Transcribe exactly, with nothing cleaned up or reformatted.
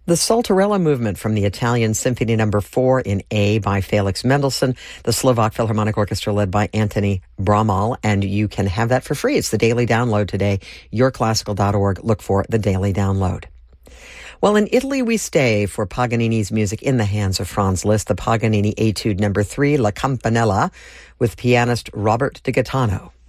The Saltarella Movement from the Italian Symphony Number Four in A by Felix Mendelssohn, the Slovak Philharmonic Orchestra led by Anthony Bramall, and you can have that for free. It's the daily download today. your classical dot org. Look for the daily download. Well, in Italy we stay for Paganini's music in the hands of Franz Liszt, the Paganini Etude Number Three, La Campanella, with pianist Robert de Gaetano.